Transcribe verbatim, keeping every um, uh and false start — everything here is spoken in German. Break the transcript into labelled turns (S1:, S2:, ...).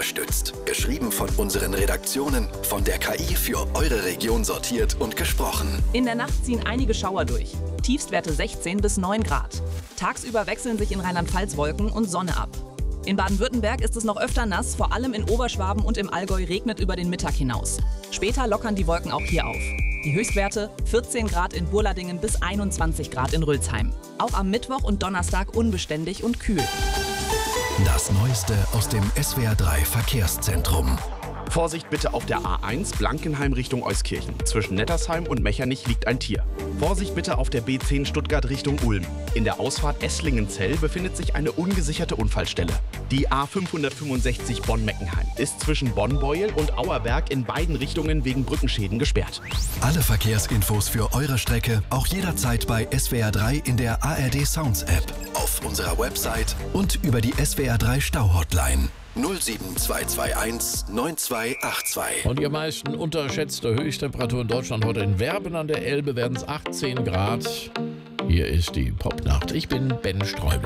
S1: unterstützt. Geschrieben von unseren Redaktionen, von der K I für eure Region sortiert und gesprochen.
S2: In der Nacht ziehen einige Schauer durch. Tiefstwerte sechzehn bis neun Grad. Tagsüber wechseln sich in Rheinland-Pfalz Wolken und Sonne ab. In Baden-Württemberg ist es noch öfter nass, vor allem in Oberschwaben und im Allgäu regnet über den Mittag hinaus. Später lockern die Wolken auch hier auf. Die Höchstwerte vierzehn Grad in Burladingen bis einundzwanzig Grad in Rülsheim. Auch am Mittwoch und Donnerstag unbeständig und kühl.
S1: Das Neueste aus dem S W R drei Verkehrszentrum.
S3: Vorsicht bitte auf der A eins Blankenheim Richtung Euskirchen. Zwischen Nettersheim und Mechernich liegt ein Tier. Vorsicht bitte auf der B zehn Stuttgart Richtung Ulm. In der Ausfahrt Esslingenzell befindet sich eine ungesicherte Unfallstelle. Die A fünfhundertfünfundsechzig Bonn-Meckenheim ist zwischen Bonn-Beuel und Auerberg in beiden Richtungen wegen Brückenschäden gesperrt.
S1: Alle Verkehrsinfos für eure Strecke auch jederzeit bei S W R drei in der A R D Sounds App, auf unserer Website und über die S W R drei Stau-Hotline. null sieben zwei zwei eins neun zwei acht zwei.
S4: Und die am meisten unterschätzte Höchsttemperatur in Deutschland heute in Werben an der Elbe werden es achtzehn Grad. Hier ist die Popnacht. Ich bin Ben Streubel.